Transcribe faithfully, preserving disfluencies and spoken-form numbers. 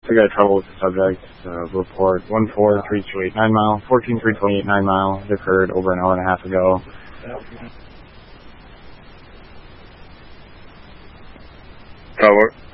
I got trouble with the subject. Uh, report one four three two eight nine mile, fourteen three twenty eight nine mile. It occurred over an hour and a half ago. Tower.